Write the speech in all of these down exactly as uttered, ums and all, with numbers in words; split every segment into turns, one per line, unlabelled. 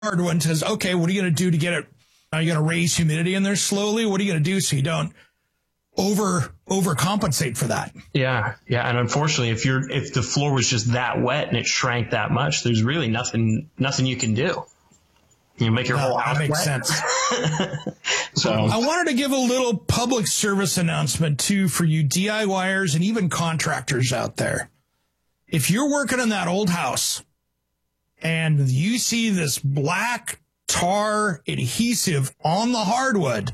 hard one says, okay, what are you going to do to get it? Are you going to raise humidity in there slowly? What are you going to do so you don't over overcompensate for that?
Yeah, yeah, and unfortunately, if you're if the floor was just that wet and it shrank that much, there's really nothing nothing you can do. You make your
no,
whole house
that makes
wet.
sense.
So
I wanted to give a little public service announcement too for you DIYers and even contractors out there. If you're working in that old house and you see this black tar adhesive on the hardwood,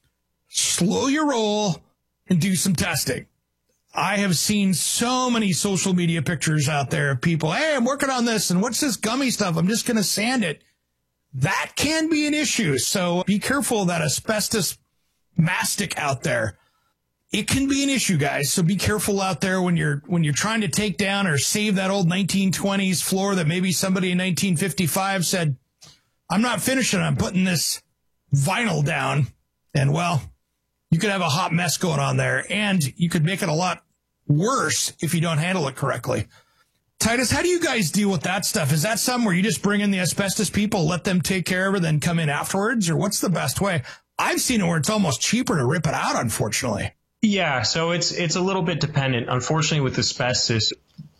slow your roll and do some testing. I have seen so many social media pictures out there of people, hey, I'm working on this, and what's this gummy stuff? I'm just going to sand it. That can be an issue. So be careful of that asbestos mastic out there. It can be an issue, guys. So be careful out there when you're when you're trying to take down or save that old nineteen twenties floor that maybe somebody in nineteen fifty-five said, I'm not finishing, I'm putting this vinyl down. And, well, you could have a hot mess going on there, and you could make it a lot worse if you don't handle it correctly. Titus, how do you guys deal with that stuff? Is that something where you just bring in the asbestos people, let them take care of it, then come in afterwards? Or what's the best way? I've seen it where it's almost cheaper to rip it out, unfortunately.
Yeah, so it's it's a little bit dependent. Unfortunately, with asbestos,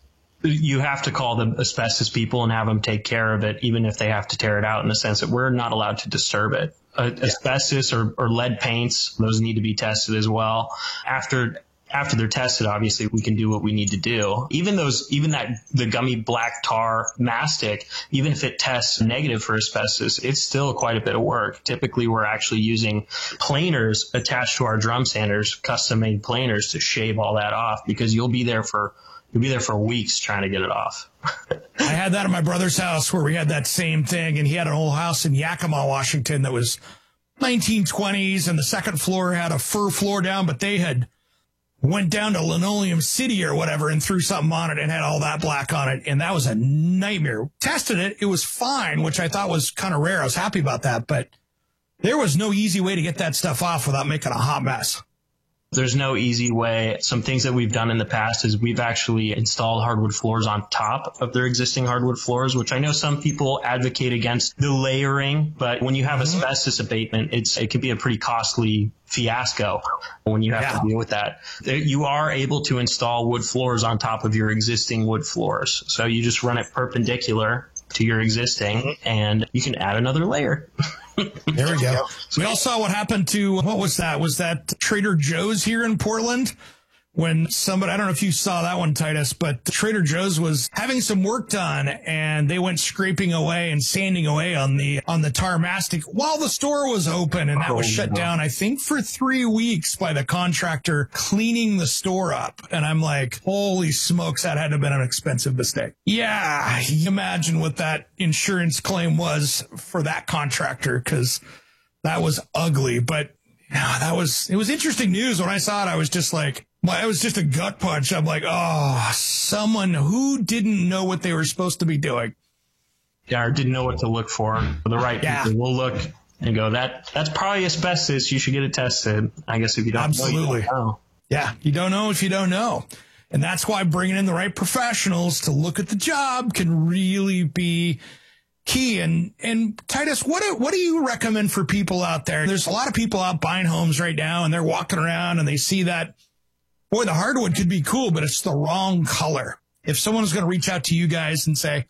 you have to call the asbestos people and have them take care of it, even if they have to tear it out, in the sense that we're not allowed to disturb it. Uh, yeah. Asbestos or, or lead paints, those need to be tested as well. After after they're tested, obviously, we can do what we need to do. Even those, even that the gummy black tar mastic, even if it tests negative for asbestos, it's still quite a bit of work. Typically, we're actually using planers attached to our drum sanders, custom made planers, to shave all that off, because you'll be there for You'll be there for weeks trying to get it off.
I had that at my brother's house where we had that same thing, and he had an old house in Yakima, Washington that was nineteen twenties, and the second floor had a fir floor down, but they had went down to Linoleum City or whatever and threw something on it and had all that black on it, and that was a nightmare. Tested it, it was fine, which I thought was kind of rare. I was happy about that, but there was no easy way to get that stuff off without making a hot mess.
There's no easy way. Some things that we've done in the past is we've actually installed hardwood floors on top of their existing hardwood floors, which I know some people advocate against the layering, but when you have mm-hmm. asbestos abatement, it's it can be a pretty costly fiasco when you have yeah. to deal with that. You are able to install wood floors on top of your existing wood floors. So you just run it perpendicular to your existing, and you can add another layer.
There we go. We all saw what happened to, what was that? Was that Trader Joe's here in Portland? When somebody, I don't know if you saw that one, Titus, but Trader Joe's was having some work done, and they went scraping away and sanding away on the on the tar mastic while the store was open, and that was shut down, I think, for three weeks by the contractor cleaning the store up. And I'm like, holy smokes, that had to have been an expensive mistake. Yeah, imagine what that insurance claim was for that contractor, because that was ugly. But yeah, that was, it was interesting news. When I saw it, I was just like, well, it was just a gut punch. I'm like, oh, someone who didn't know what they were supposed to be doing.
Yeah, or didn't know what to look for. The right
yeah.
people will look and go, that that's probably asbestos. You should get it tested. I guess if you don't
Absolutely.
know, you don't know.
Yeah, you don't know if you don't know. And that's why bringing in the right professionals to look at the job can really be key. And, and Titus, what do, what do you recommend for people out there? There's a lot of people out buying homes right now, and they're walking around and they see that, boy, the hardwood could be cool, but it's the wrong color. If someone's going to reach out to you guys and say,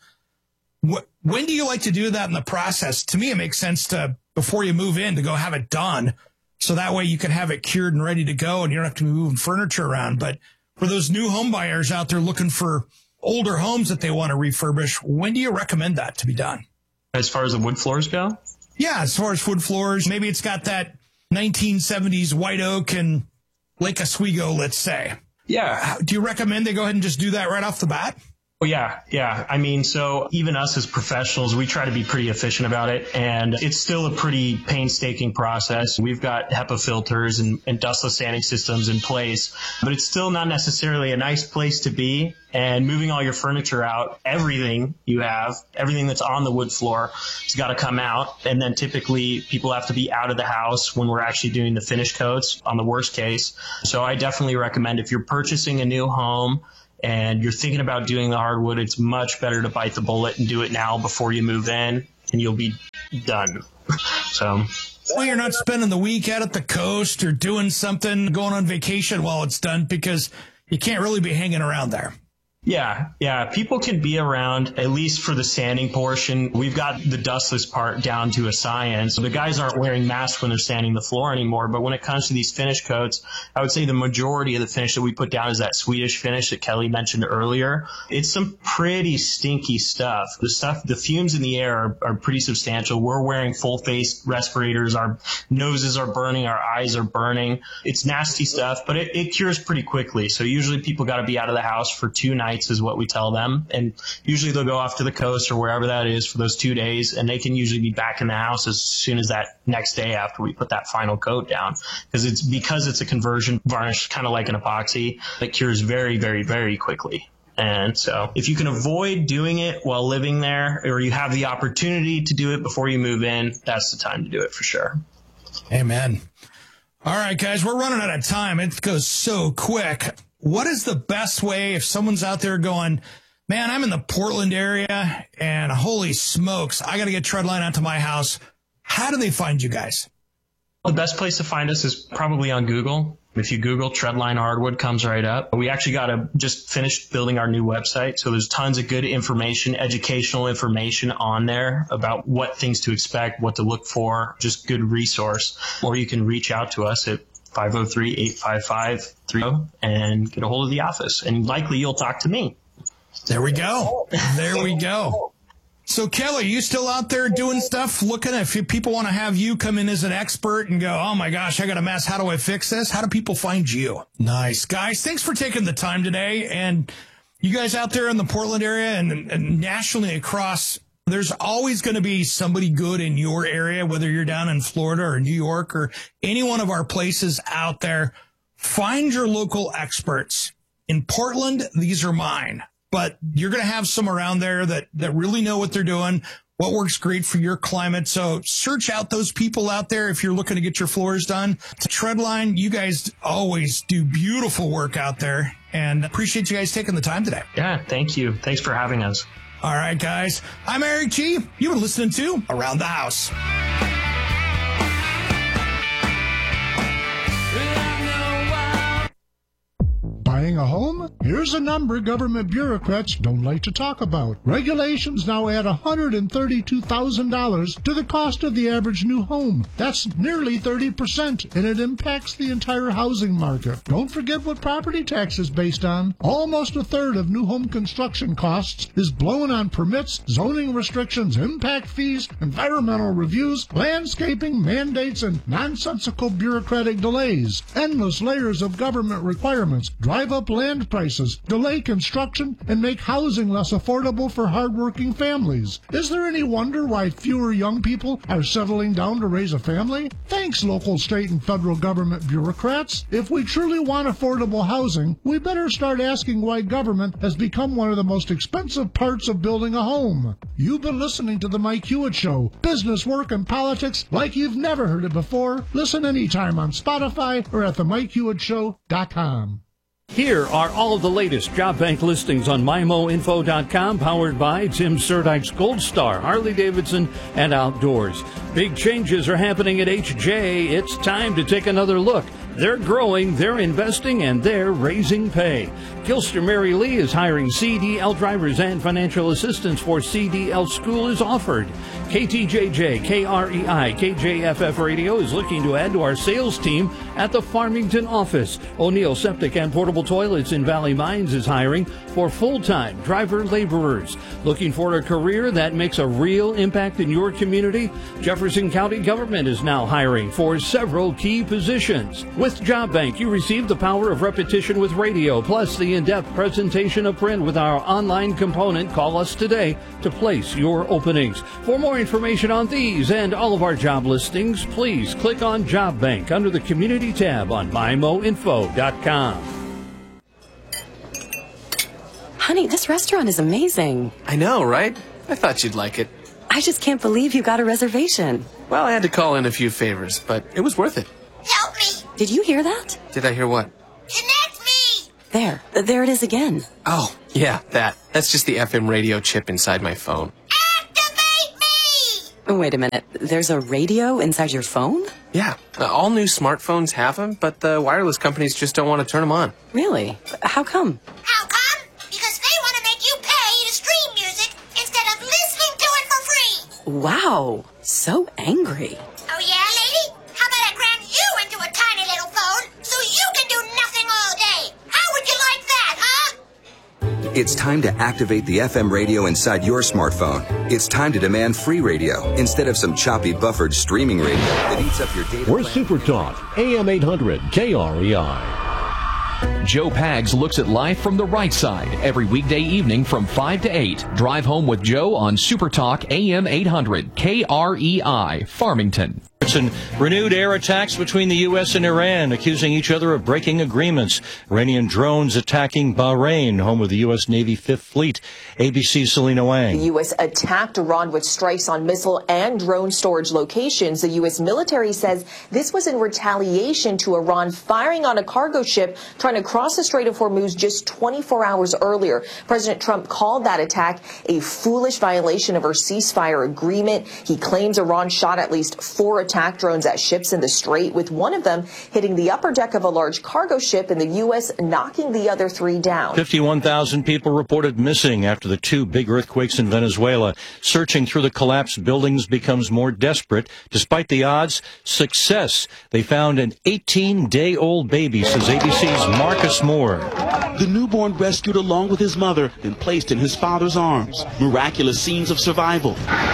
when do you like to do that in the process? To me, it makes sense to, before you move in, to go have it done. So that way you can have it cured and ready to go, and you don't have to be moving furniture around. But for those new home buyers out there looking for older homes that they want to refurbish, when do you recommend that to be done?
As far as the wood floors go?
Yeah, as far as wood floors, maybe it's got that nineteen seventies white oak and Lake Oswego, let's say.
Yeah.
Do you recommend they go ahead and just do that right off the bat?
Oh, yeah. Yeah. I mean, so even us as professionals, we try to be pretty efficient about it. And it's still a pretty painstaking process. We've got HEPA filters and, and dustless sanding systems in place, but it's still not necessarily a nice place to be. And moving all your furniture out, everything you have, everything that's on the wood floor has got to come out. And then typically people have to be out of the house when we're actually doing the finish coats on the worst case. So I definitely recommend, if you're purchasing a new home and you're thinking about doing the hardwood, it's much better to bite the bullet and do it now before you move in. and you'll be done. So.
Well, you're not spending the week out at the coast or doing something, going on vacation while it's done, because you can't really be hanging around there.
Yeah, yeah. People can be around, at least for the sanding portion. We've got the dustless part down to a science. So the guys aren't wearing masks when they're sanding the floor anymore. But when it comes to these finish coats, I would say the majority of the finish that we put down is that Swedish finish that Kelly mentioned earlier. It's some pretty stinky stuff. The stuff, the fumes in the air are, are pretty substantial. We're wearing full face respirators. Our noses are burning. Our eyes are burning. It's nasty stuff, but it, it cures pretty quickly. So usually people got to be out of the house for two nights. Is what we tell them, and usually they'll go off to the coast or wherever that is for those two days, and they can usually be back in the house as soon as that next day after we put that final coat down, because it's because it's a conversion varnish, kind of like an epoxy, that cures very, very, very quickly. And so if you can avoid doing it while living there, or you have the opportunity to do it before you move in, that's the time to do it for sure.
Amen. All right, guys, we're running out of time. It goes so quick. What is the best way if someone's out there going, man, I'm in the Portland area and holy smokes, I got to get Treadline out to my house. How do they find you guys?
The best place to find us is probably on Google. If you Google Treadline Hardwood, comes right up. We actually got to just finish building our new website. So there's tons of good information, educational information on there about what things to expect, what to look for, just good resource. Or you can reach out to us at five oh three, eight five five, three oh and get a hold of the office. And likely you'll talk to me.
There we go. There we go. So, Kelly, you still out there doing stuff, looking if people want to have you come in as an expert and go, oh, my gosh, I got a mess. How do I fix this? How do people find you? Nice. Guys, thanks for taking the time today. And you guys out there in the Portland area and, and nationally across, there's always going to be somebody good in your area, whether you're down in Florida or New York or any one of our places out there. Find your local experts. In Portland, these are mine. But you're going to have some around there that, that really know what they're doing, what works great for your climate. So search out those people out there if you're looking to get your floors done. To Treadline, you guys always do beautiful work out there, and appreciate you guys taking the time today.
Yeah, thank you. Thanks for having us.
All right, guys. I'm Eric G. You've been listening to Around the House.
Buying a home? Here's a number government bureaucrats don't like to talk about. Regulations now add one hundred thirty-two thousand dollars to the cost of the average new home. That's nearly thirty percent, and it impacts the entire housing market. Don't forget what property tax is based on. Almost a third of new home construction costs is blown on permits, zoning restrictions, impact fees, environmental reviews, landscaping, mandates, and nonsensical bureaucratic delays. Endless layers of government requirements drive up land prices, delay construction, and make housing less affordable for hardworking families. Is there any wonder why fewer young people are settling down to raise a family? Thanks, local, state, and federal government bureaucrats. If we truly want affordable housing, we better start asking why government has become one of the most expensive parts of building a home. You've been listening to The Mike Hewitt Show. Business, work, and politics like you've never heard it before. Listen anytime on Spotify or at the mike hewitt show dot com.
Here are all of the latest job bank listings on my mo info dot com, powered by Tim Surdyk's Gold Star, Harley-Davidson, and Outdoors. Big changes are happening at H J. It's time to take another look. They're growing, they're investing, and they're raising pay. Gilster Mary Lee is hiring C D L drivers, and financial assistance for C D L school is offered. K T J J, K R E I, K J F F Radio is looking to add to our sales team at the Farmington office. O'Neill Septic and Portable Toilets in Valley Mines is hiring for full-time driver laborers. Looking for a career that makes a real impact in your community? Jefferson County Government is now hiring for several key positions. With Job Bank, you receive the power of repetition with radio, plus the in-depth presentation of print with our online component. Call us today to place your openings. For more information on these and all of our job listings, please click on Job Bank under the Community tab on my mo info dot com.
Honey, this restaurant is amazing.
I know, right? I thought you'd like it.
I just can't believe you got a reservation.
Well, I had to call in a few favors, but it was worth it.
Help me!
Did you hear that?
Did I hear what?
Connect me!
There. There it is again.
Oh, yeah, that. That's just the F M radio chip inside my phone.
Activate me!
Wait a minute. There's a radio inside your phone?
Yeah, uh, all new smartphones have them, but the wireless companies just don't want to turn them on.
Really? How come?
How come? Because they want to make you pay to stream music instead of listening to it for free.
Wow. So angry.
Oh yeah, lady? How about I cram you into a tiny little phone so you can do nothing all day? How would you like that, huh?
It's time to activate the F M radio inside your smartphone. It's time to demand free radio instead of some choppy buffered streaming radio that eats up your data.
We're Super Talk, A M eight hundred K R E I.
Joe Pags looks at life from the right side every weekday evening from five to eight. Drive home with Joe on Super Talk A M eight hundred K R E I, Farmington.
And renewed air attacks between the U S and Iran, accusing each other of breaking agreements. Iranian drones attacking Bahrain, home of the U S Navy Fifth Fleet. A B C's Selena Wang.
The U S attacked Iran with strikes on missile and drone storage locations. The U S military says this was in retaliation to Iran firing on a cargo ship trying to cross the Strait of Hormuz just twenty-four hours earlier. President Trump called that attack a foolish violation of our ceasefire agreement. He claims Iran shot at least four attacks attack drones at ships in the Strait, with one of them hitting the upper deck of a large cargo ship in the U S, knocking the other three down.
fifty-one thousand people reported missing after the two big earthquakes in Venezuela. Searching through the collapsed buildings becomes more desperate. Despite the odds, success. They found an eighteen-day-old baby, says A B C's Marcus Moore.
The newborn rescued along with his mother, then placed in his father's arms. Miraculous scenes of survival.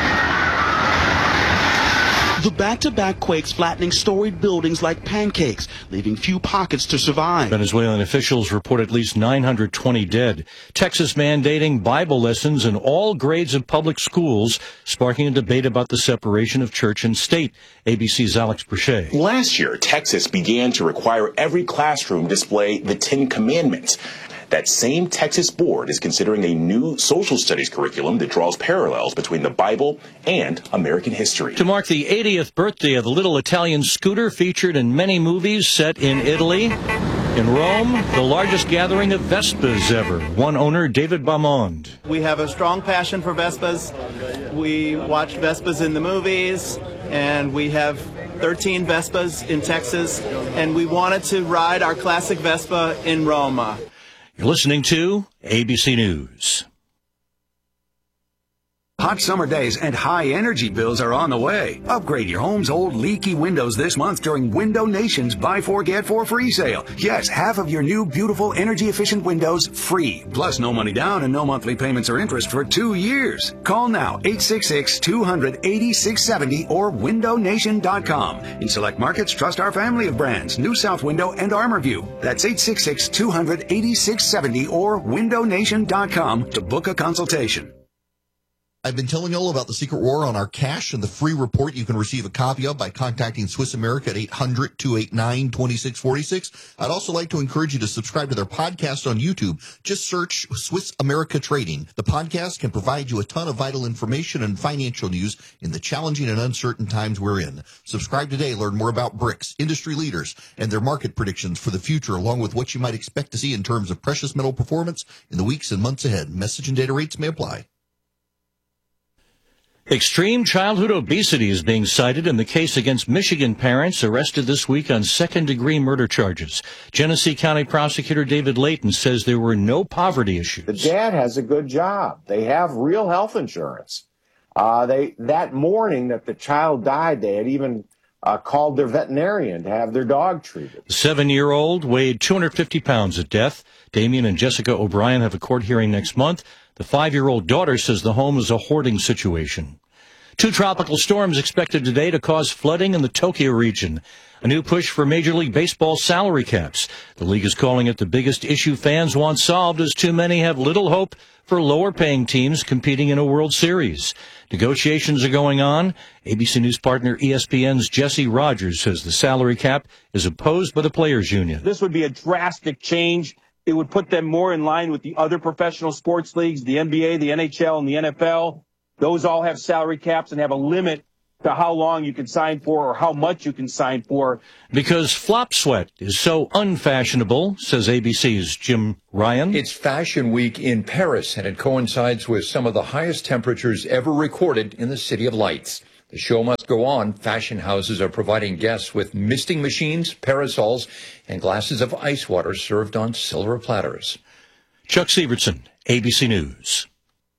The back-to-back quakes flattening storied buildings like pancakes, leaving few pockets to survive.
Venezuelan officials report at least nine hundred twenty dead. Texas mandating Bible lessons in all grades of public schools, sparking a debate about the separation of church and state. A B C's Alex Brachet.
Last year, Texas began to require every classroom display the Ten Commandments. That same Texas board is considering a new social studies curriculum that draws parallels between the Bible and American history.
To mark the eightieth birthday of the little Italian scooter featured in many movies set in Italy, in Rome, the largest gathering of Vespas ever. One owner, David Baumond.
We have a strong passion for Vespas. We watch Vespas in the movies, and we have thirteen Vespas in Texas, and we wanted to ride our classic Vespa in Roma.
You're listening to A B C News.
Hot summer days and high energy bills are on the way. Upgrade your home's old leaky windows this month during Window Nation's Buy Four Get Four free sale. Yes, half of your new beautiful energy efficient windows free. Plus no money down and no monthly payments or interest for two years. Call now eight six six, two hundred, eighty-six seventy or window nation dot com. In select markets, trust our family of brands, New South Window and ArmorView. That's eight six six, two hundred, eighty-six seventy or window nation dot com to book a consultation.
I've been telling you all about the secret war on our cash and the free report you can receive a copy of by contacting Swiss America at eight hundred, two eight nine, two six four six. I'd also like to encourage you to subscribe to their podcast on YouTube. Just search Swiss America Trading. The podcast can provide you a ton of vital information and financial news in the challenging and uncertain times we're in. Subscribe today. Learn more about BRICS, industry leaders, and their market predictions for the future, along with what you might expect to see in terms of precious metal performance in the weeks and months ahead. Message and data rates may apply.
Extreme childhood obesity is being cited in the case against Michigan parents arrested this week on second-degree murder charges. Genesee County Prosecutor David Layton says there were no poverty issues.
The dad has a good job. They have real health insurance. Uh, they that morning that the child died, they had even uh, called their veterinarian to have their dog treated.
The seven-year-old weighed two hundred fifty pounds at death. Damien and Jessica O'Brien have a court hearing next month. The five-year-old daughter says the home is a hoarding situation. Two tropical storms expected today to cause flooding in the Tokyo region. A new push for Major League Baseball salary caps. The league is calling it the biggest issue fans want solved, as too many have little hope for lower-paying teams competing in a World Series. Negotiations are going on. A B C News partner E S P N's Jesse Rogers says the salary cap is opposed by the Players Union.
This would be a drastic change. It would put them more in line with the other professional sports leagues, the N B A, the N H L, and the N F L. Those all have salary caps and have a limit to how long you can sign for or how much you can sign for.
Because flop sweat is so unfashionable, says A B C's Jim Ryan.
It's Fashion Week in Paris, and it coincides with some of the highest temperatures ever recorded in the City of Lights. The The show must go on. Fashion houses are providing guests with misting machines, parasols, and glasses of ice water served on silver platters.
Chuck Severson, A B C News.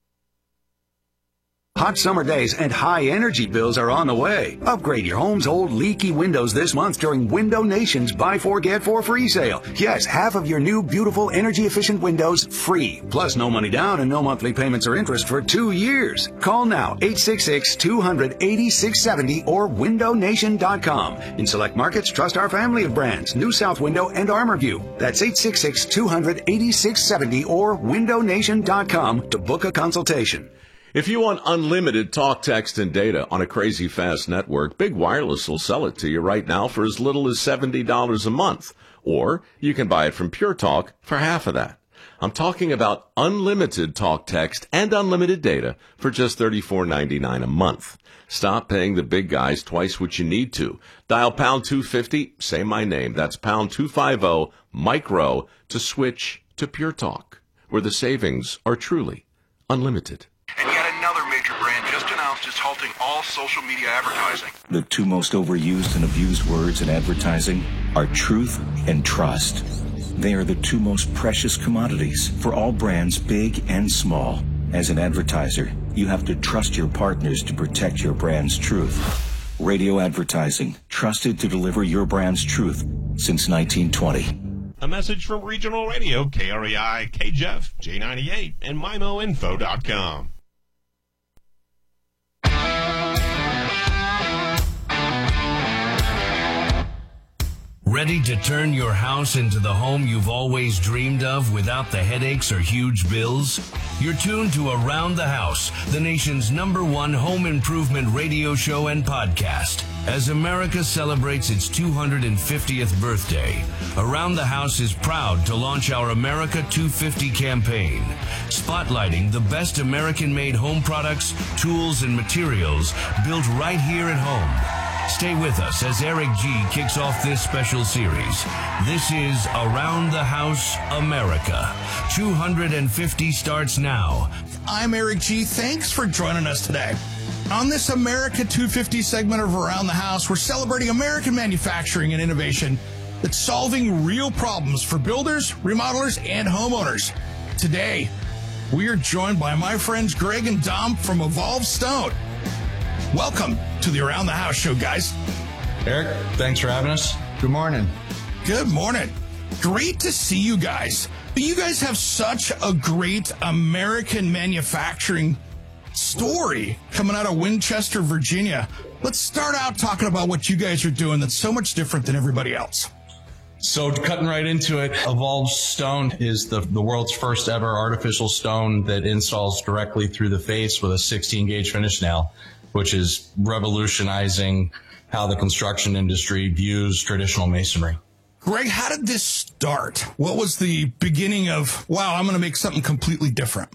Hot summer days and high energy bills are on the way. Upgrade your home's old leaky windows this month during Window Nation's Buy Four Get Four free sale. Yes, half of your new beautiful energy efficient windows free. Plus no money down and no monthly payments or interest for two years. Call now, eight six six, two hundred, eighty-six seventy or window nation dot com. In select markets, trust our family of brands, New South Window and ArmorView. That's eight six six, two hundred, eighty-six seventy or window nation dot com to book a consultation.
If you want unlimited talk, text, and data on a crazy fast network, Big Wireless will sell it to you right now for as little as seventy dollars a month. Or you can buy it from Pure Talk for half of that. I'm talking about unlimited talk, text, and unlimited data for just thirty-four ninety-nine a month. Stop paying the big guys twice what you need to. Dial pound two fifty, say my name. That's pound two fifty, micro, to switch to Pure Talk, where the savings are truly unlimited.
And yet another major brand just announced it's halting all social media advertising.
The two most overused and abused words in advertising are truth and trust. They are the two most precious commodities for all brands, big and small. As an advertiser, you have to trust your partners to protect your brand's truth. Radio advertising, trusted to deliver your brand's truth since nineteen twenty.
A message from Regional Radio, K R E I, K J E F, J ninety-eight, and M I M O info dot com.
Ready to turn your house into the home you've always dreamed of without the headaches or huge bills? You're tuned to Around the House, the nation's number one home improvement radio show and podcast. As America celebrates its two hundred fiftieth birthday, Around the House is proud to launch our America two fifty campaign, spotlighting the best American-made home products, tools, and materials built right here at home. Stay with us as Eric G. kicks off this special series. This is Around the House America. two hundred fifty starts now.
I'm Eric G. Thanks for joining us today. On this America two fifty segment of Around the House, we're celebrating American manufacturing and innovation that's solving real problems for builders, remodelers, and homeowners. Today, we are joined by my friends Greg and Dom from Evolve Stone. Welcome to the Around the House show, guys.
Eric, thanks for having us. Good morning.
Good morning. Great to see you guys. You guys have such a great American manufacturing story coming out of Winchester, Virginia. Let's start out talking about what you guys are doing that's so much different than everybody else.
So cutting right into it, Evolve Stone is the, the world's first ever artificial stone that installs directly through the face with a sixteen gauge finish nail, which is revolutionizing how the construction industry views traditional masonry.
Greg, how did this start? What was the beginning of, wow, I'm going to make something completely different?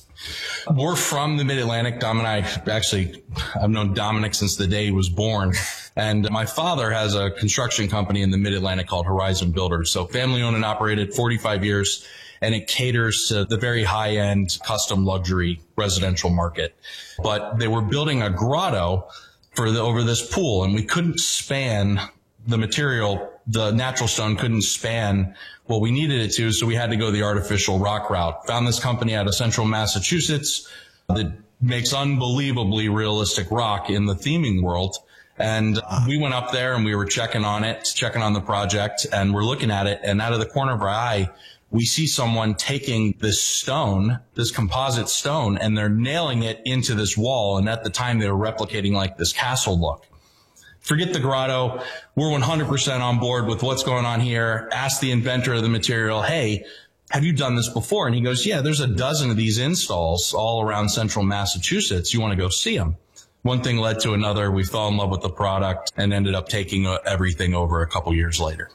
We're from the Mid-Atlantic. Dom and I, actually, I've known Dominic since the day he was born. And my father has a construction company in the Mid-Atlantic called Horizon Builders. So family owned and operated, forty-five years, and it caters to the very high-end custom luxury residential market. But they were building a grotto for the, over this pool, and we couldn't span the material. The natural stone couldn't span what we needed it to, so we had to go the artificial rock route. Found this company out of central Massachusetts that makes unbelievably realistic rock in the theming world. And we went up there and we were checking on it, checking on the project, and we're looking at it, and out of the corner of our eye, we see someone taking this stone, this composite stone, and they're nailing it into this wall. And at the time, they were replicating like this castle look. Forget the grotto. We're one hundred percent on board with what's going on here. Ask the inventor of the material, hey, have you done this before? And he goes, yeah, there's a dozen of these installs all around central Massachusetts. You want to go see them? One thing led to another. We fell in love with the product and ended up taking everything over a couple years later.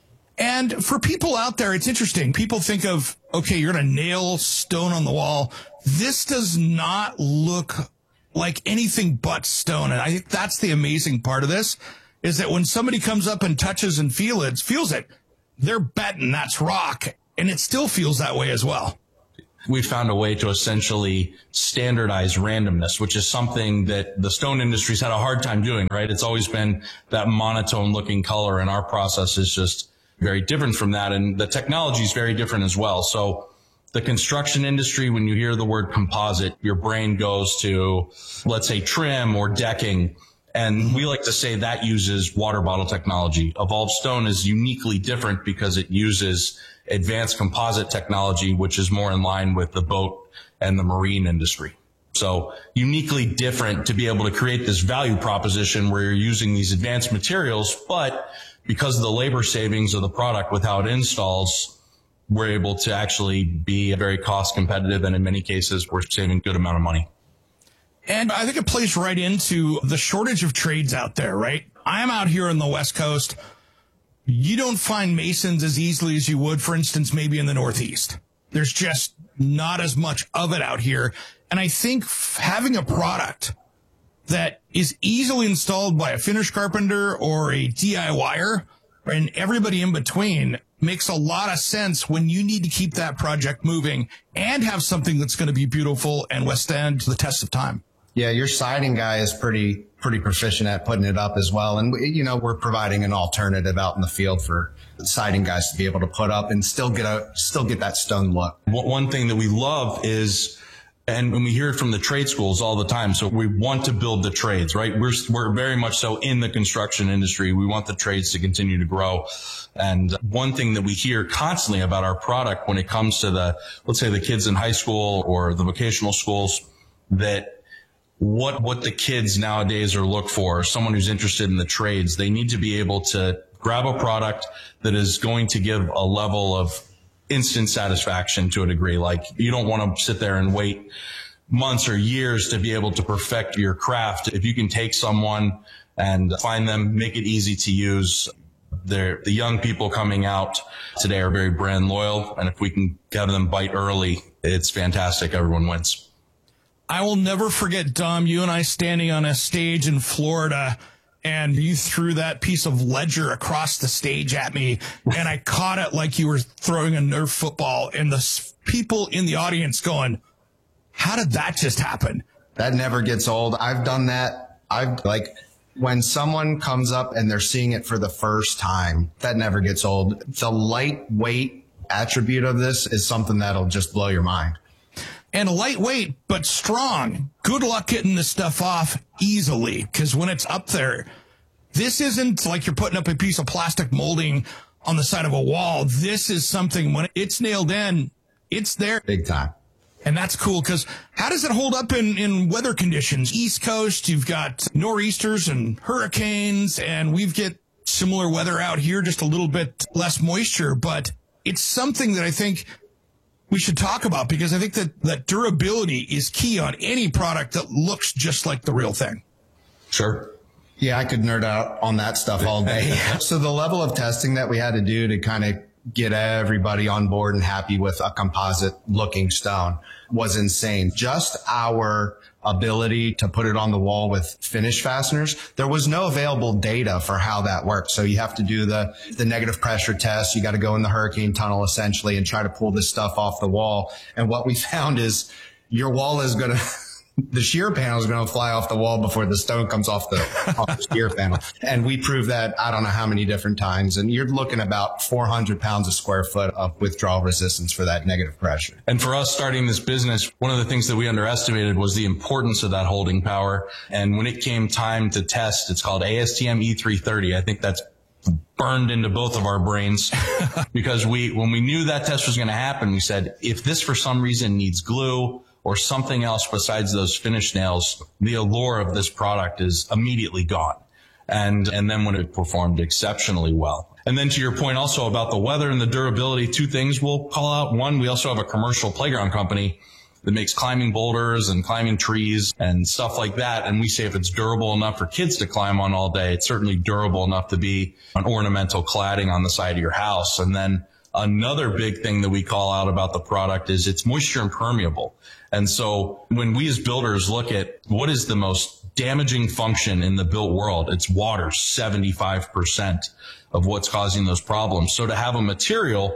And for people out there, it's interesting. People think of, okay, you're going to nail stone on the wall. This does not look like anything but stone. And I think that's the amazing part of this, is that when somebody comes up and touches and feel it, feels it, they're betting that's rock, and it still feels that way as well.
we found a way to essentially standardize randomness, which is something that the stone industry's had a hard time doing, right? It's always been that monotone looking color, and our process is just very different from that. And the technology is very different as well. So the construction industry, when you hear the word composite, your brain goes to, let's say, trim or decking. And we like to say that uses water bottle technology. Evolved Stone is uniquely different because it uses advanced composite technology, which is more in line with the boat and the marine industry. So uniquely different to be able to create this value proposition where you're using these advanced materials, but because of the labor savings of the product with how it installs, we're able to actually be very cost competitive. And in many cases, we're saving a good amount of money.
And I think it plays right into the shortage of trades out there, right? I'm out here on the West Coast. You don't find masons as easily as you would, for instance, maybe in the Northeast. There's just not as much of it out here. And I think having a product that is easily installed by a finish carpenter or a DIYer and everybody in between makes a lot of sense when you need to keep that project moving and have something that's going to be beautiful and withstand the test of time.
Yeah, your siding guy is pretty pretty proficient at putting it up as well. And, you know, we're providing an alternative out in the field for siding guys to be able to put up and still get a still get that stone look.
One thing that we love is, and when we hear it from the trade schools all the time, so we want to build the trades, right? We're we're very much so in the construction industry. We want the trades to continue to grow. And one thing that we hear constantly about our product when it comes to the, let's say the kids in high school or the vocational schools, that what what the kids nowadays are look for, someone who's interested in the trades, they need to be able to grab a product that is going to give a level of instant satisfaction to a degree. Like, you don't want to sit there and wait months or years to be able to perfect your craft. If you can take someone and find them, make it easy to use. They're, the young people coming out today are very brand loyal, and if we can have them bite early, it's fantastic. Everyone wins.
I will never forget, Dom, you and I standing on a stage in Florida, and you threw that piece of ledger across the stage at me, and I caught it like you were throwing a Nerf football, and the people in the audience going, how did that just happen?
That never gets old. I've done that. I've like when someone comes up and they're seeing it for the first time, that never gets old. The lightweight attribute of this is something that'll just blow your mind.
And lightweight, but strong. Good luck getting this stuff off easily, because when it's up there, this isn't like you're putting up a piece of plastic molding on the side of a wall. This is something, when it's nailed in, it's there.
Big time.
And that's cool, because how does it hold up in, in weather conditions? East Coast, you've got nor'easters and hurricanes, and we've got similar weather out here, just a little bit less moisture. But it's something that I think we should talk about, because I think that, that durability is key on any product that looks just like the real thing.
Sure. Yeah, I could nerd out on that stuff all day. So the level of testing that we had to do to kind of get everybody on board and happy with a composite looking stone was insane. Just our ability to put it on the wall with finish fasteners, there was no available data for how that works. So you have to do the, the negative pressure test. You got to go in the hurricane tunnel essentially and try to pull this stuff off the wall. And what we found is your wall is going to, the shear panel is going to fly off the wall before the stone comes off the, off the shear panel. And we proved that I don't know how many different times. And you're looking about four hundred pounds a square foot of withdrawal resistance for that negative pressure.
And for us starting this business, one of the things that we underestimated was the importance of that holding power. And when it came time to test, it's called A S T M E three thirty. I think that's burned into both of our brains because we, when we knew that test was going to happen, we said, if this for some reason needs glue or something else besides those finish nails, the allure of this product is immediately gone. And, and then when it performed exceptionally well. And then to your point also about the weather and the durability, two things we'll call out. One, we also have a commercial playground company that makes climbing boulders and climbing trees and stuff like that. And we say if it's durable enough for kids to climb on all day, it's certainly durable enough to be an ornamental cladding on the side of your house. And then another big thing that we call out about the product is it's moisture impermeable. And so when we as builders look at what is the most damaging function in the built world, it's water, seventy-five percent of what's causing those problems. So to have a material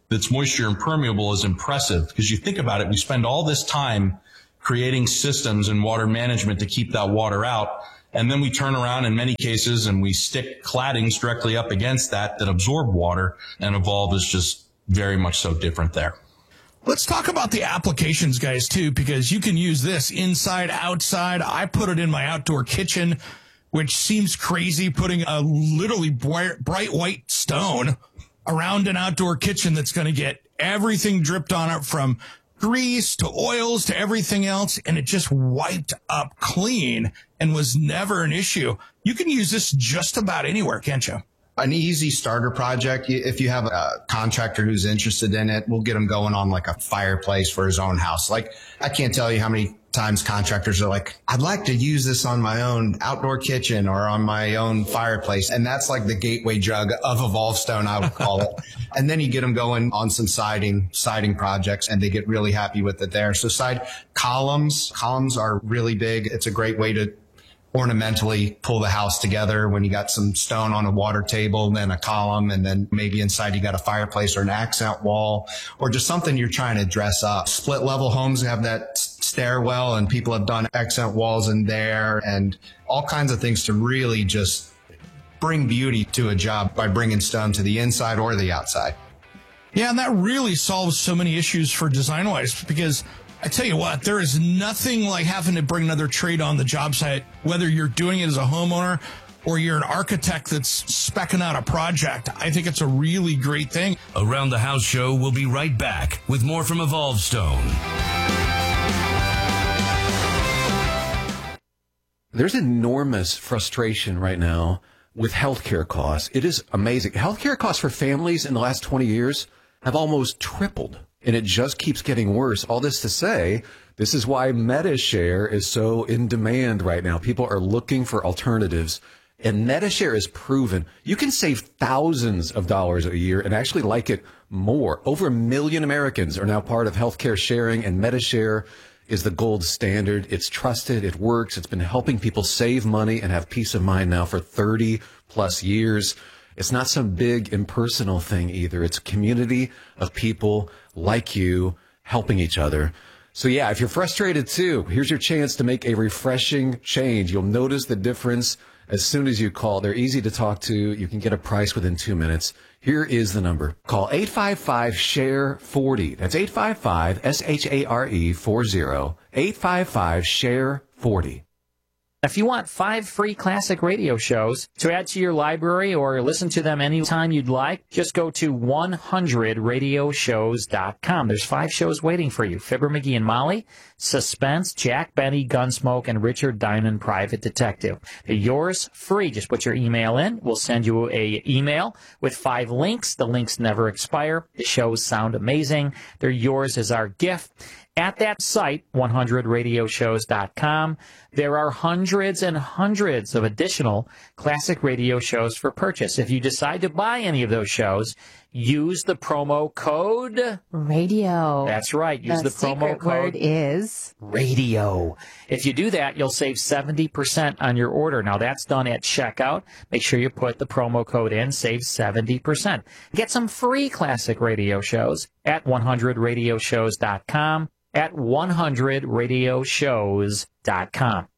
that's moisture impermeable is impressive, because you think about it, we spend all this time creating systems and water management to keep that water out. And then we turn around in many cases and we stick claddings directly up against that that absorb water, and Evolve is just very much so different there.
Let's talk about the applications, guys, too, because you can use this inside, outside. I put it in my outdoor kitchen, which seems crazy, putting a literally bright, bright white stone around an outdoor kitchen that's going to get everything dripped on it, from grease to oils to everything else, and it just wiped up clean and was never an issue. You can use this just about anywhere, can't you?
An easy starter project. If you have a contractor who's interested in it, we'll get them going on like a fireplace for his own house. Like, I can't tell you how many times contractors are like, I'd like to use this on my own outdoor kitchen or on my own fireplace. And that's like the gateway drug of Evolve Stone, I would call it. And then you get them going on some siding, siding projects, and they get really happy with it there. So side columns, columns are really big. It's a great way to ornamentally pull the house together when you got some stone on a water table, then a column, and then maybe inside you got a fireplace or an accent wall, or just something you're trying to dress up. Split level homes have that stairwell, and people have done accent walls in there and all kinds of things to really just bring beauty to a job by bringing stone to the inside or the outside.
Yeah, and that really solves so many issues for design-wise, because I tell you what, there is nothing like having to bring another trade on the job site, whether you're doing it as a homeowner or you're an architect that's speccing out a project. I think it's a really great thing.
Around the House Show will be right back with more from Evolve Stone.
There's enormous frustration right now with healthcare costs. It is amazing. Healthcare costs for families in the last twenty years have almost tripled. And it just keeps getting worse. All this to say, this is why MediShare is so in demand right now. People are looking for alternatives. And MediShare is proven you can save thousands of dollars a year and actually like it more. Over a million Americans are now part of healthcare sharing, and MediShare is the gold standard. It's trusted. It works. It's been helping people save money and have peace of mind now for thirty plus years. It's not some big impersonal thing either. It's a community of people like you helping each other. So yeah, if you're frustrated too, here's your chance to make a refreshing change. You'll notice the difference as soon as you call. They're easy to talk to. You can get a price within two minutes. Here is the number. Call eight five five, S H A R E, forty. That's eight five five, S H A R E, forty. eight five five, S H A R E, forty.
If you want five free classic radio shows to add to your library or listen to them anytime you'd like, just go to one hundred radio shows dot com. There's five shows waiting for you. Fibber McGee and Molly, Suspense, Jack Benny, Gunsmoke, and Richard Diamond, Private Detective. They're yours free. Just put your email in. We'll send you a email with five links. The links never expire. The shows sound amazing. They're yours as our gift. At that site, one hundred radio shows dot com, there are hundreds and hundreds of additional classic radio shows for purchase. If you decide to buy any of those shows, use the promo code
radio.
That's right. Use the,
the
promo
secret
code
word is
radio. If you do that, you'll save seventy percent on your order. Now, that's done at checkout. Make sure you put the promo code in, save seventy percent. Get some free classic radio shows at one hundred radio shows dot com. At one hundred radio shows dot com.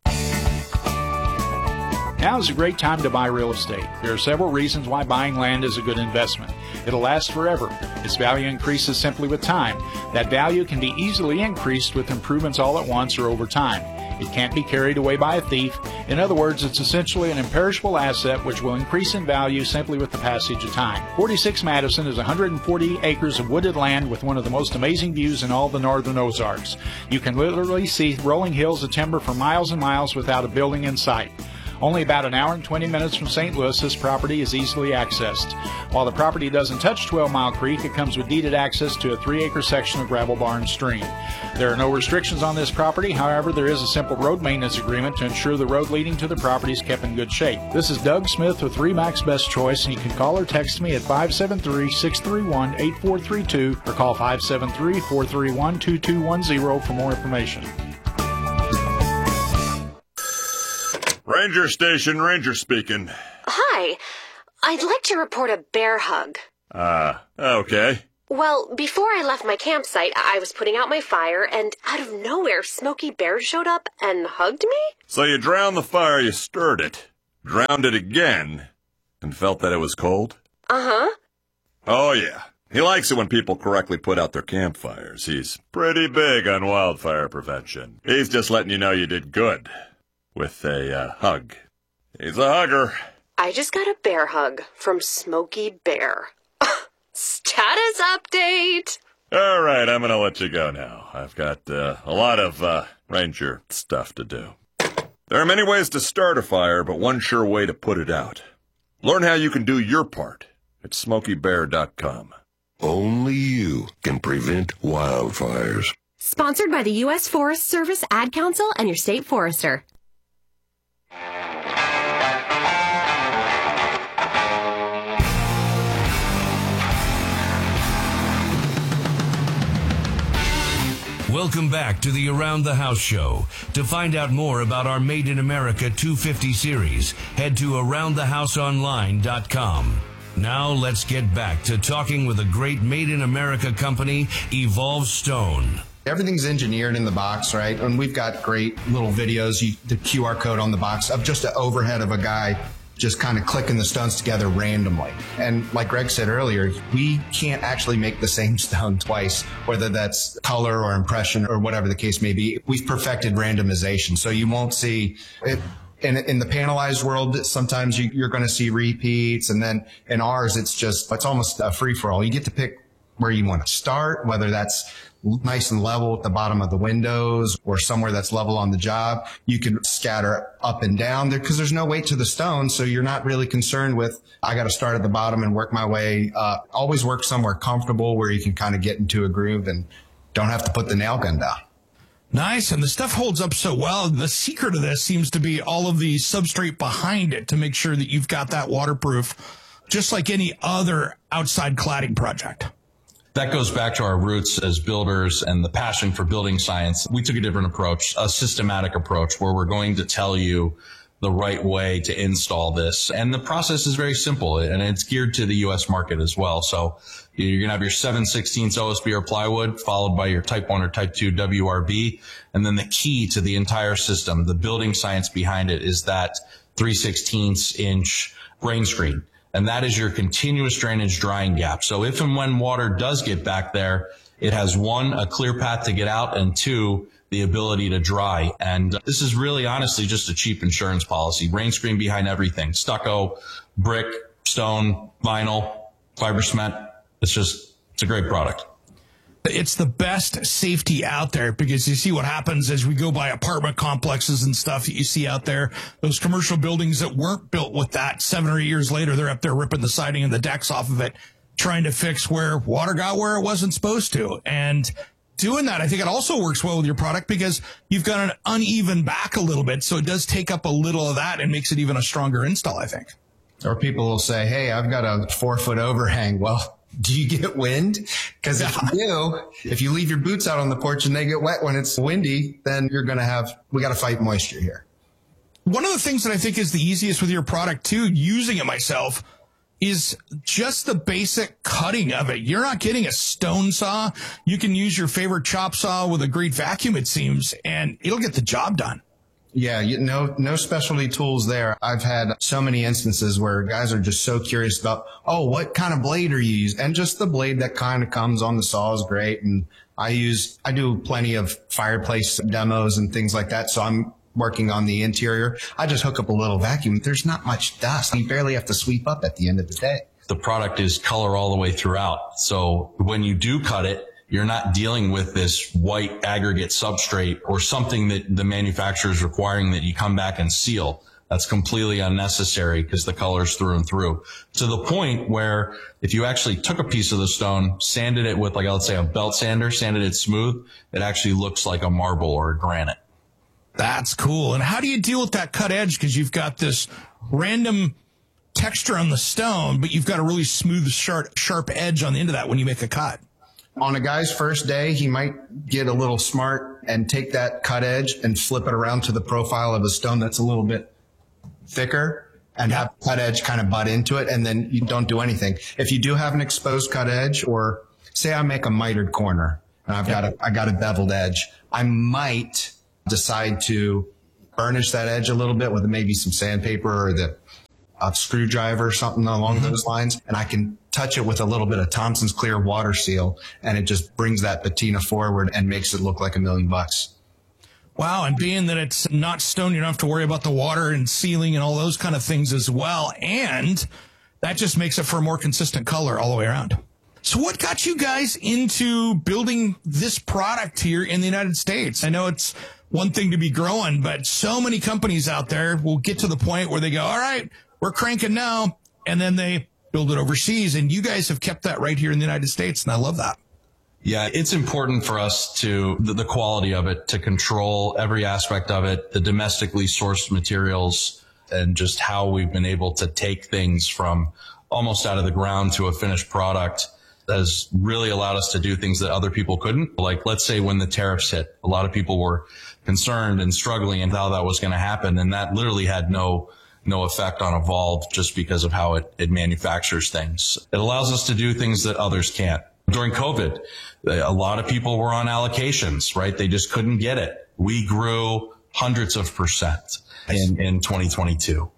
Now is a great time to buy real estate. There are several reasons why buying land is a good investment. It'll last forever. Its value increases simply with time. That value can be easily increased with improvements all at once or over time. It can't be carried away by a thief. In other words, it's essentially an imperishable asset which will increase in value simply with the passage of time. forty-six Madison is one hundred forty acres of wooded land with one of the most amazing views in all the northern Ozarks. You can literally see rolling hills of timber for miles and miles without a building in sight. Only about an hour and twenty minutes from Saint Louis, this property is easily accessed. While the property doesn't touch twelve mile Creek, it comes with deeded access to a three acre section of Gravel Barn Stream. There are no restrictions on this property. However, there is a simple road maintenance agreement to ensure the road leading to the property is kept in good shape. This is Doug Smith with RE/MAX Best Choice, and you can call or text me at five seven three, six three one, eight four three two or call five seven three, four three one, two two one zero for more information.
Ranger Station, Ranger speaking.
Hi. I'd like to report a bear hug.
Ah, uh, okay.
Well, before I left my campsite, I was putting out my fire, and out of nowhere, Smokey Bear showed up and hugged me?
So you drowned the fire, you stirred it, drowned it again, and felt that it was cold?
Uh-huh.
Oh, yeah. He likes it when people correctly put out their campfires. He's pretty big on wildfire prevention. He's just letting you know you did good with a uh, hug. He's a hugger.
I just got a bear hug from Smokey Bear. Status update!
All right, I'm going to let you go now. I've got uh, a lot of uh, ranger stuff to do. There are many ways to start a fire, but one sure way to put it out. Learn how you can do your part at smokey bear dot com.
Only you can prevent wildfires.
Sponsored by the U S Forest Service, Ad Council, and your state forester.
Welcome back to the Around the House show. To find out more about our Made in America two fifty series, head to around the house online dot com. Now let's get back to talking with a great Made in America company, Evolve Stone.
Everything's engineered in the box, right? And we've got great little videos, you, the Q R code on the box of just an overhead of a guy just kind of clicking the stones together randomly. And like Greg said earlier, we can't actually make the same stone twice, whether that's color or impression or whatever the case may be. We've perfected randomization. So you won't see it. In, in the panelized world, sometimes you, you're going to see repeats. And then in ours, it's just, it's almost a free for all. You get to pick where you want to start, whether that's nice and level at the bottom of the windows or somewhere that's level on the job. You can scatter up and down there because there's no weight to the stone. So you're not really concerned with, I got to start at the bottom and work my way up. Always work somewhere comfortable where you can kind of get into a groove and don't have to put the nail gun down.
Nice. And the stuff holds up so well. The secret of this seems to be all of the substrate behind it to make sure that you've got that waterproof, just like any other outside cladding project.
That goes back to our roots as builders and the passion for building science. We took a different approach, a systematic approach, where we're going to tell you the right way to install this. And the process is very simple, and it's geared to the U S market as well. So you're going to have your seven sixteenths O S B or plywood, followed by your type one or type two W R B. And then the key to the entire system, the building science behind it, is that three sixteenths inch rain screen. And that is your continuous drainage drying gap. So if and when water does get back there, it has one, a clear path to get out, and two, the ability to dry. And this is really honestly just a cheap insurance policy. Rain screen behind everything. Stucco, brick, stone, vinyl, fiber cement. It's just, it's a great product.
It's the best safety out there because you see what happens as we go by apartment complexes and stuff that you see out there. Those commercial buildings that weren't built with that, seven or eight years later, they're up there ripping the siding and the decks off of it, trying to fix where water got where it wasn't supposed to. And doing that, I think it also works well with your product because you've got an uneven back a little bit. So it does take up a little of that and makes it even a stronger install, I think.
Or people will say, hey, I've got a four foot overhang. Well, do you get wind? Because if you do, if you leave your boots out on the porch and they get wet when it's windy, then you're going to have, we got to fight moisture here.
One of the things that I think is the easiest with your product too, using it myself, is just the basic cutting of it. You're not getting a stone saw. You can use your favorite chop saw with a great vacuum, it seems, and it'll get the job done.
Yeah, you, no, no specialty tools there. I've had so many instances where guys are just so curious about, oh, what kind of blade are you using? And just the blade that kind of comes on the saw is great. And I use, I do plenty of fireplace demos and things like that. So I'm working on the interior. I just hook up a little vacuum. There's not much dust. You barely have to sweep up at the end of the day.
The product is color all the way throughout. So when you do cut it, you're not dealing with this white aggregate substrate or something that the manufacturer is requiring that you come back and seal. That's completely unnecessary because the color's through and through. To the point where if you actually took a piece of the stone, sanded it with, like, let's say a belt sander, sanded it smooth, it actually looks like a marble or a granite.
That's cool. And how do you deal with that cut edge? Because you've got this random texture on the stone, but you've got a really smooth, sharp, sharp edge on the end of that when you make a cut.
On a guy's first day, he might get a little smart and take that cut edge and flip it around to the profile of a stone that's a little bit thicker and have cut edge kind of butt into it, and then you don't do anything. If you do have an exposed cut edge or say I make a mitered corner and I've got a, I got a beveled edge. I might decide to burnish that edge a little bit with maybe some sandpaper or the a screwdriver or something along mm-hmm. those lines. And I can touch it with a little bit of Thompson's Clear Water Seal, and it just brings that patina forward and makes it look like a million bucks.
Wow. And being that it's not stone, you don't have to worry about the water and sealing and all those kind of things as well. And that just makes it for a more consistent color all the way around. So what got you guys into building this product here in the United States? I know it's one thing to be growing, but so many companies out there will get to the point where they go, all right, we're cranking now. And then they build it overseas. And you guys have kept that right here in the United States. And I love that.
Yeah, it's important for us to, the, the quality of it, to control every aspect of it, the domestically sourced materials, and just how we've been able to take things from almost out of the ground to a finished product has really allowed us to do things that other people couldn't. Like, let's say when the tariffs hit, a lot of people were concerned and struggling and how that was going to happen. And that literally had no no effect on Evolve just because of how it, it manufactures things. It allows us to do things that others can't. During COVID, a lot of people were on allocations, right? They just couldn't get it. We grew hundreds of percent in, in twenty twenty-two.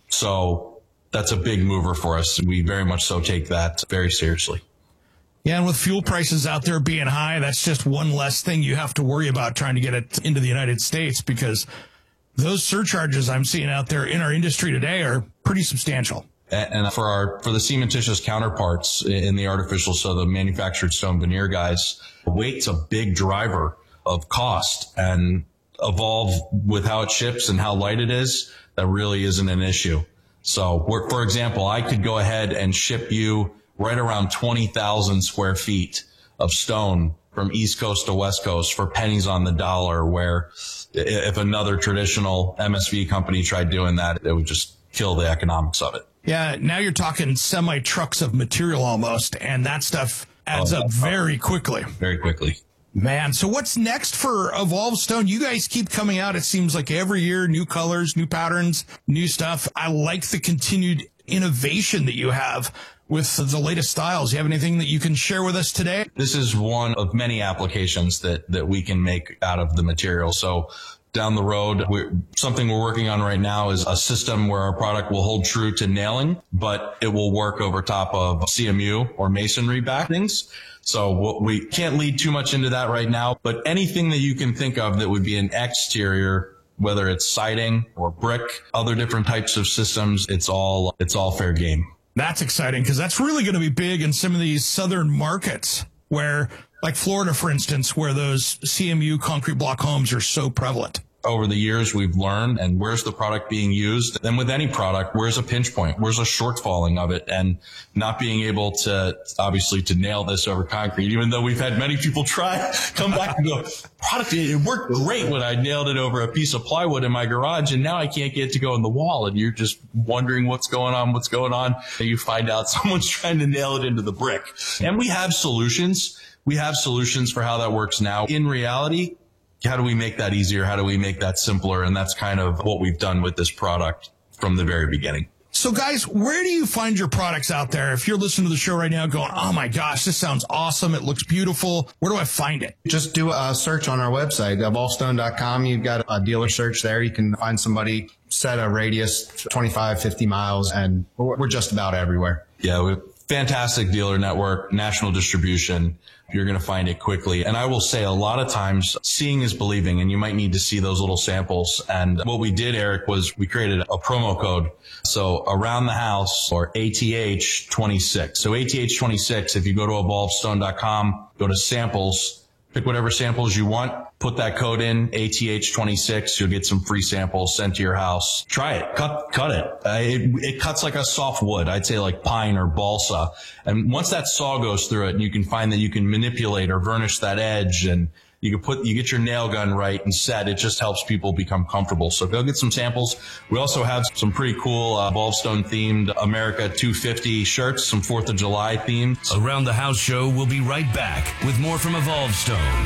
So that's a big mover for us. We very much so take that very seriously.
Yeah, and with fuel prices out there being high, that's just one less thing you have to worry about trying to get it into the United States, because those surcharges I'm seeing out there in our industry today are pretty substantial.
And for our, for the cementitious counterparts in the artificial, so the manufactured stone veneer guys, weight's a big driver of cost, and Evolve, with how it ships and how light it is, that really isn't an issue. So we're, for example, I could go ahead and ship you right around twenty thousand square feet of stone from East Coast to West Coast for pennies on the dollar, where if another traditional M S V company tried doing that, it would just kill the economics of it.
Yeah, now you're talking semi trucks of material almost, and that stuff adds oh, up very quickly.
Very quickly.
Man, so what's next for Evolve Stone? You guys keep coming out, it seems like every year, new colors, new patterns, new stuff. I like the continued innovation that you have with the latest styles. You have anything that you can share with us today?
This is one of many applications that, that we can make out of the material. So down the road, we're, something we're working on right now is a system where our product will hold true to nailing, but it will work over top of C M U or masonry backings. So we can't lead too much into that right now, but anything that you can think of that would be an exterior, whether it's siding or brick, other different types of systems, it's all, it's all fair game.
That's exciting, because that's really going to be big in some of these southern markets where, like Florida, for instance, where those C M U concrete block homes are so prevalent.
Over the years, we've learned, and where's the product being used? And with any product, where's a pinch point? Where's a shortfalling of it? And not being able to, obviously, to nail this over concrete, even though we've had many people try, come back and go, product, it worked great when I nailed it over a piece of plywood in my garage, and now I can't get it to go in the wall. And you're just wondering what's going on, what's going on. And you find out someone's trying to nail it into the brick. And we have solutions. We have solutions for how that works now. In reality, how do we make that easier? How do we make that simpler? And that's kind of what we've done with this product from the very beginning.
So guys, where do you find your products out there? If you're listening to the show right now going, oh my gosh, this sounds awesome. It looks beautiful. Where do I find it?
Just do a search on our website, evolve stone dot com. You've got a dealer search there. You can find somebody, set a radius twenty-five, fifty miles, and we're just about everywhere.
Yeah, we have fantastic dealer network, national distribution. You're going to find it quickly. And I will say a lot of times seeing is believing, and you might need to see those little samples. And what we did, Eric, was we created a promo code. So around the house, or A T H twenty-six. So A T H twenty-six, if you go to evolve stone dot com, go to samples, pick whatever samples you want, put that code in, A T H twenty-six, you'll get some free samples sent to your house. Try it. Cut, cut it. Uh, it. It cuts like a soft wood. I'd say like pine or balsa. And once that saw goes through it, and you can find that you can manipulate or varnish that edge, and you can put, you get your nail gun right and set. It just helps people become comfortable. So go get some samples. We also have some pretty cool uh, Evolve Stone themed America two fifty shirts, some fourth of July themed.
Around the House show will be right back with more from Evolve Stone.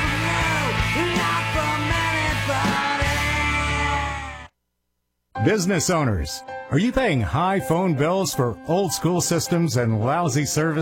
Business owners, are you paying high phone bills for old school systems and lousy service?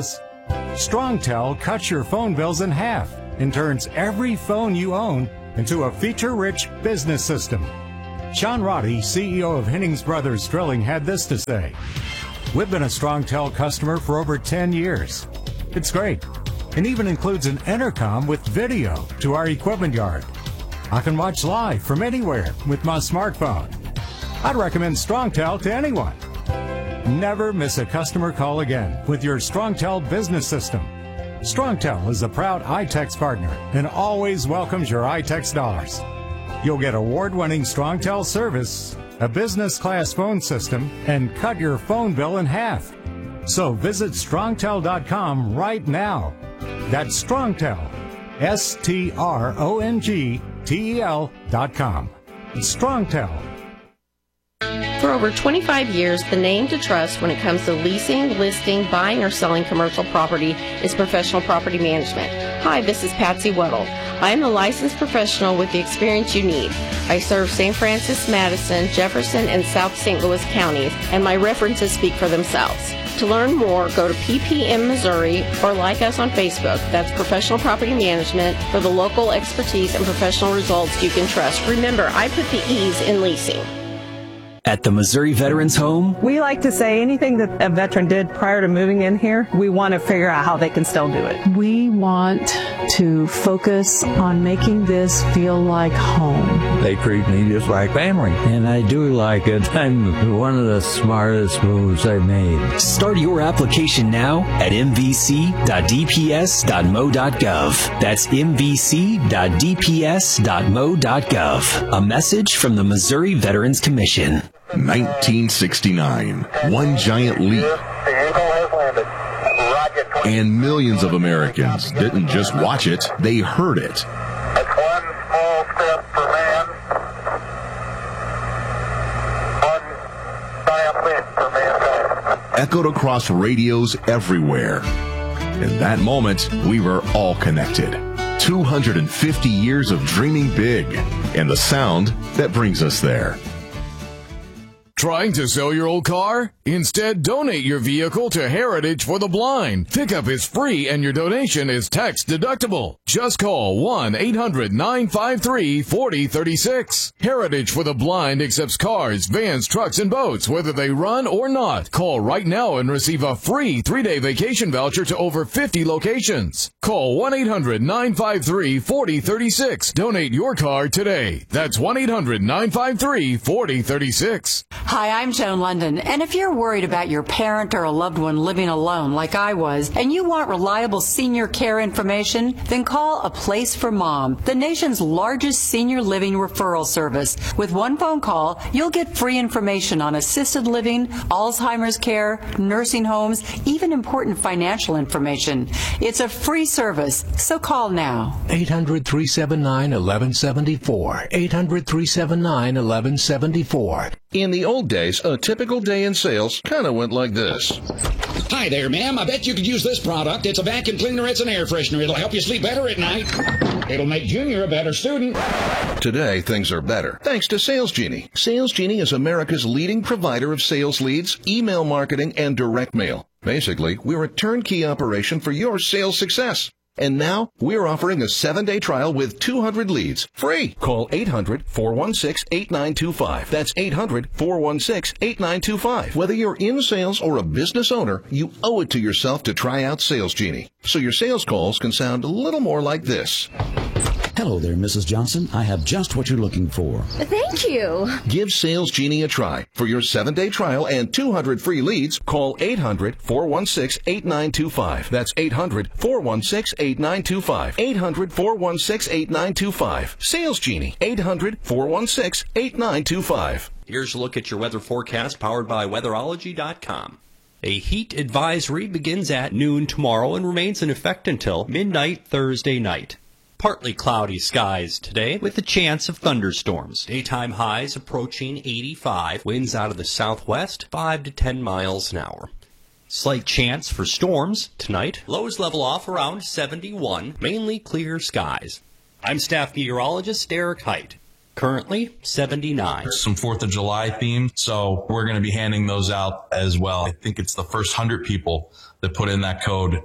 StrongTel cuts your phone bills in half and turns every phone you own into a feature-rich business system. Sean Roddy, C E O of Hennings Brothers Drilling, had this to say. We've been a StrongTel customer for over ten years. It's great, and even includes an intercom with video to our equipment yard. I can watch live from anywhere with my smartphone. I'd recommend StrongTel to anyone. Never miss a customer call again with your StrongTel business system. StrongTel is a proud iTex partner and always welcomes your iTex dollars. You'll get award-winning StrongTel service, a business-class phone system, and cut your phone bill in half. So visit strongtel dot com right now. That's StrongTel, S T R O N G T E L dot com. StrongTel.
For over twenty-five years, the name to trust when it comes to leasing, listing, buying, or selling commercial property is Professional Property Management. Hi, this is Patsy Weddle. I am the licensed professional with the experience you need. I serve Saint Francis, Madison, Jefferson, and South Saint Louis counties, and my references speak for themselves. To learn more, go to P P M Missouri or like us on Facebook. That's Professional Property Management for the local expertise and professional results you can trust. Remember, I put the E's in leasing.
At the Missouri Veterans Home,
we like to say anything that a veteran did prior to moving in here, we want to figure out how they can still do it.
We want to focus on making this feel like home.
They treat me just like family, and I do like it. I'm one of the smartest moves I've made.
Start your application now at m v c dot d p s dot m o dot gov. That's m v c dot d p s dot m o dot gov. A message from the Missouri Veterans Commission.
nineteen sixty-nine. One giant leap. And millions of Americans didn't just watch it, they heard it.
That's one small step for man, one giant leap for mankind.
Echoed across radios everywhere. In that moment, we were all connected. two hundred fifty years of dreaming big, and the sound that brings us there.
Trying to sell your old car? Instead, donate your vehicle to Heritage for the Blind. Pickup is free and your donation is tax deductible. Just call one eight hundred nine five three four zero three six. Heritage for the Blind accepts cars, vans, trucks, and boats, whether they run or not. Call right now and receive a free three-day vacation voucher to over fifty locations. Call one eight hundred nine five three four zero three six. Donate your car today. That's one eight hundred nine five three four zero three six.
Hi, I'm Joan London, and if you're worried about your parent or a loved one living alone like I was, and you want reliable senior care information, then call A Place for Mom, the nation's largest senior living referral service. With one phone call, you'll get free information on assisted living, Alzheimer's care, nursing homes, even important financial information. It's a free service, so call now.
eight hundred three seven nine one one seven four. eight hundred three seven nine one one seven four.
In the old days, a typical day in sales kind of went like this.
Hi there, ma'am. I bet you could use this product. It's a vacuum cleaner. It's an air freshener. It'll help you sleep better at night. It'll make Junior a better student.
Today, things are better, thanks to Sales Genie. Sales Genie is America's leading provider of sales leads, email marketing, and direct mail. Basically, we're a turnkey operation for your sales success. And now, we're offering a seven-day trial with two hundred leads, free. Call eight hundred four one six eight nine two five. That's eight hundred four one six eight nine two five. Whether you're in sales or a business owner, you owe it to yourself to try out Sales Genie, so your sales calls can sound a little more like this.
Hello there, Missus Johnson. I have just what you're looking for.
Thank you.
Give Sales Genie a try. For your seven-day trial and two hundred free leads, call eight hundred four one six eight nine two five. That's eight hundred four one six eight nine two five. eight hundred four one six eight nine two five. Sales Genie. eight hundred four one six eight nine two five.
Here's a look at your weather forecast powered by weatherology dot com. A heat advisory begins at noon tomorrow and remains in effect until midnight Thursday night. Partly cloudy skies today with a chance of thunderstorms. Daytime highs approaching eighty-five. Winds out of the southwest, five to ten miles an hour. Slight chance for storms tonight. Lows level off around seventy-one. Mainly clear skies. I'm staff meteorologist Eric Height. Currently seventy-nine.
Some fourth of July theme, so we're going to be handing those out as well. I think it's the first one hundred people that put in that code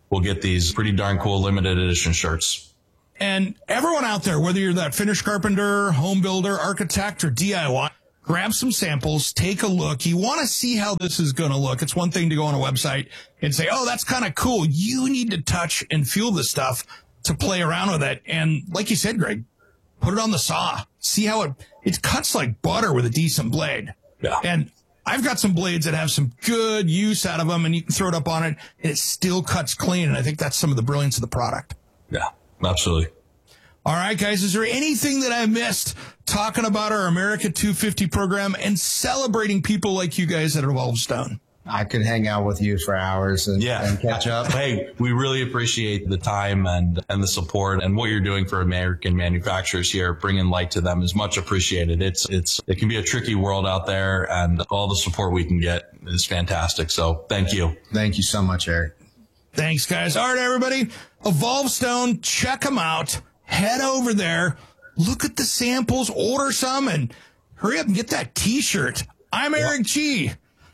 we'll get these pretty darn cool limited edition shirts.
And everyone out there, whether you're that finished carpenter, home builder, architect, or D I Y, grab some samples, take a look. You want to see how this is going to look. It's one thing to go on a website and say, oh, that's kind of cool. You need to touch and feel this stuff to play around with it. And like you said, Greg, put it on the saw. See how it, it cuts like butter with a decent blade.
Yeah.
And I've got some blades that have some good use out of them, and you can throw it up on it, and it still cuts clean. And I think that's some of the brilliance of the product.
Yeah, absolutely.
All right, guys, is there anything that I missed talking about our America two fifty program and celebrating people like you guys at Evolve Stone?
I could hang out with you for hours and,
yeah.
and catch up.
Hey, we really appreciate the time and, and the support, and what you're doing for American manufacturers here. Bringing light to them is much appreciated. It's, it's, it can be a tricky world out there, and all the support we can get is fantastic. So thank you.
Thank you so much, Eric.
Thanks, guys. All right, everybody. Evolve Stone, check them out. Head over there. Look at the samples, order some, and hurry up and get that T-shirt. I'm Eric G.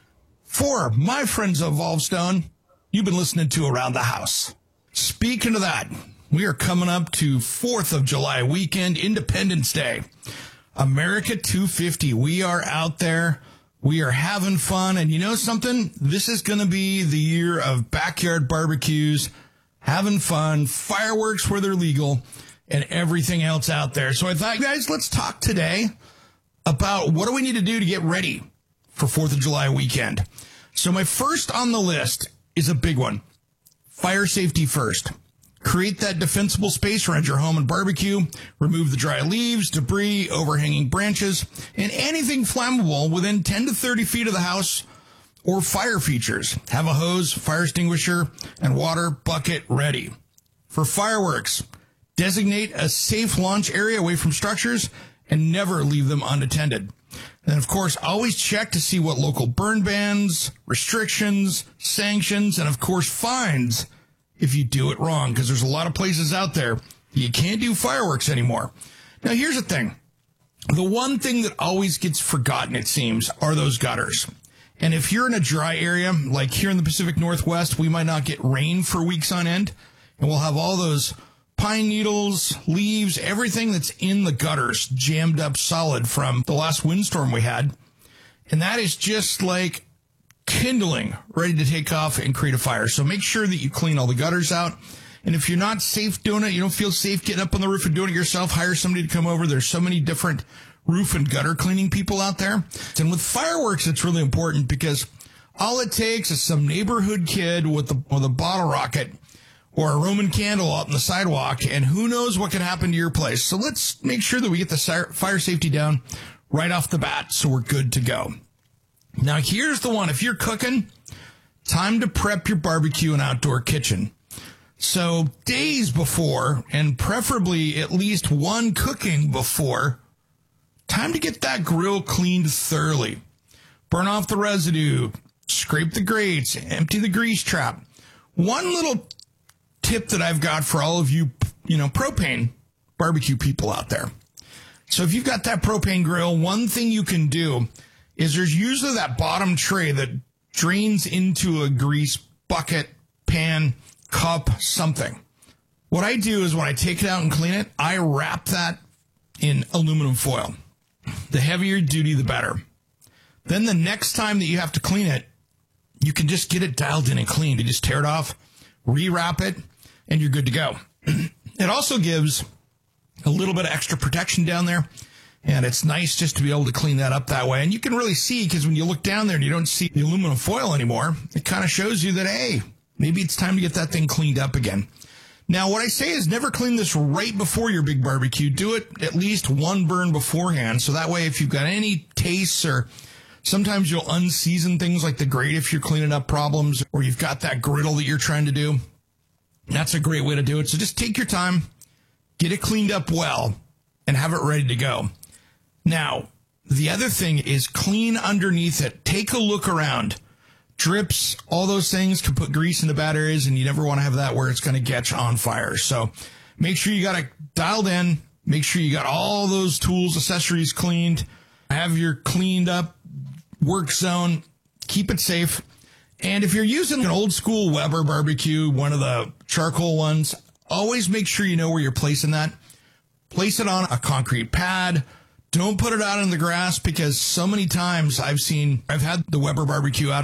For my friends of Evolve Stone, you've been listening to Around the House. Speaking of that, we are coming up to fourth of July weekend, Independence Day. America two fifty. We are out there. We are having fun. And you know something? This is going to be the year of backyard barbecues, having fun, fireworks where they're legal, and everything else out there. So I thought, guys, let's talk today about what do we need to do to get ready for fourth of July weekend. So my first on the list is a big one. Fire safety first. Create that defensible space around your home and barbecue. Remove the dry leaves, debris, overhanging branches, and anything flammable within ten to thirty feet of the house or fire features. Have a hose, fire extinguisher, and water bucket ready. For fireworks, designate a safe launch area away from structures and never leave them unattended. And of course, always check to see what local burn bans, restrictions, sanctions, and of course, fines if you do it wrong, because there's a lot of places out there you can't do fireworks anymore. Now, here's the thing. The one thing that always gets forgotten, it seems, are those gutters. And if you're in a dry area, like here in the Pacific Northwest, we might not get rain for weeks on end, and we'll have all those pine needles, leaves, everything that's in the gutters jammed up solid from the last windstorm we had. And that is just like kindling, ready to take off and create a fire. So make sure that you clean all the gutters out. And if you're not safe doing it, you don't feel safe getting up on the roof and doing it yourself, hire somebody to come over. There's so many different roof and gutter cleaning people out there. And with fireworks, it's really important because all it takes is some neighborhood kid with, the, with a bottle rocket or a Roman candle out on the sidewalk, and who knows what can happen to your place. So let's make sure that we get the fire safety down right off the bat so we're good to go. Now, here's the one. If you're cooking, time to prep your barbecue and outdoor kitchen. So days before, and preferably at least one cooking before, time to get that grill cleaned thoroughly. Burn off the residue, scrape the grates, empty the grease trap. One little tip that I've got for all of you, you know, propane barbecue people out there. So if you've got that propane grill, one thing you can do is there's usually that bottom tray that drains into a grease bucket, pan, cup, something. What I do is when I take it out and clean it, I wrap that in aluminum foil. The heavier duty, the better. Then the next time that you have to clean it, you can just get it dialed in and cleaned. You just tear it off, rewrap it, and you're good to go. It also gives a little bit of extra protection down there, and it's nice just to be able to clean that up that way. And you can really see, because when you look down there and you don't see the aluminum foil anymore, it kind of shows you that, hey, maybe it's time to get that thing cleaned up again. Now, what I say is never clean this right before your big barbecue. Do it at least one burn beforehand, so that way if you've got any tastes, or sometimes you'll unseason things like the grate if you're cleaning up problems, or you've got that griddle that you're trying to do. That's a great way to do it. So just take your time, get it cleaned up well, and have it ready to go. Now, the other thing is clean underneath it. Take a look around. Drips, all those things can put grease into bad areas, and you never want to have that where it's going to catch on fire. So make sure you got it dialed in. Make sure you got all those tools, accessories cleaned. Have your cleaned up work zone. Keep it safe. And if you're using an old school Weber barbecue, one of the charcoal ones, always make sure you know where you're placing that. Place it on a concrete pad. Don't put it out in the grass, because so many times I've seen, I've had the Weber barbecue out